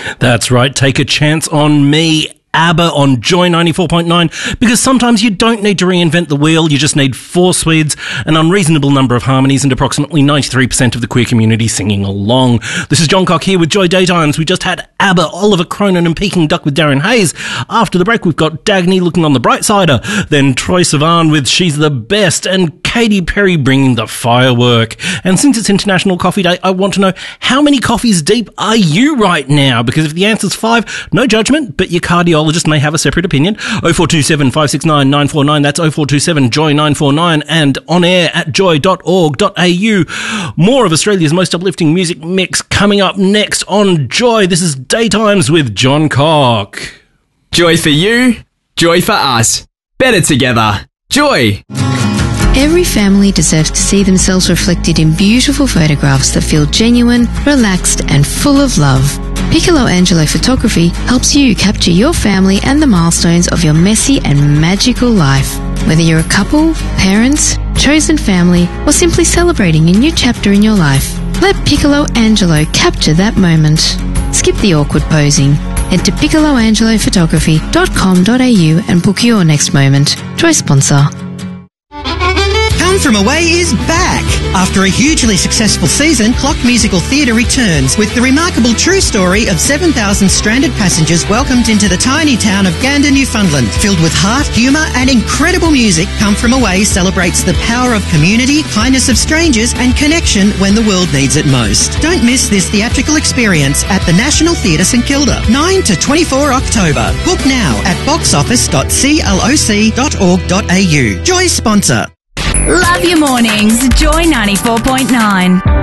That's right, take a chance on me. ABBA on Joy 94.9, because sometimes you don't need to reinvent the wheel, you just need 4 Swedes, an unreasonable number of harmonies, and approximately 93% of the queer community singing along. This is John Cock here with Joy Daytimes. We just had ABBA, Oliver Cronin and Peking Duck with Darren Hayes. After the break, we've got Dagny looking on the bright sider, then Troye Sivan with She's the Best, and Katy Perry bringing the firework. And since it's International Coffee Day, I want to know, how many coffees deep are you right now? Because if the answer's 5, no judgment, but your cardiologist may have a separate opinion. 0427 569 949, that's 0427 Joy 949, and on air at joy.org.au. More of Australia's most uplifting music mix coming up next on Joy. This is Daytimes with John Cock. Joy for you, joy for us. Better together. Joy. Every family deserves to see themselves reflected in beautiful photographs that feel genuine, relaxed, and full of love. Piccolo Angelo Photography helps you capture your family and the milestones of your messy and magical life. Whether you're a couple, parents, chosen family, or simply celebrating a new chapter in your life, let Piccolo Angelo capture that moment. Skip the awkward posing. Head to piccoloangelophotography.com.au and book your next moment. Joy sponsor. Come From Away is back. After a hugely successful season, Clock Musical Theatre returns with the remarkable true story of 7,000 stranded passengers welcomed into the tiny town of Gander, Newfoundland. Filled with heart, humour and incredible music, Come From Away celebrates the power of community, kindness of strangers and connection when the world needs it most. Don't miss this theatrical experience at the National Theatre St Kilda, 9 to 24 October. Book now at boxoffice.cloc.org.au. Joy sponsor. Love your mornings. Joy 94.9.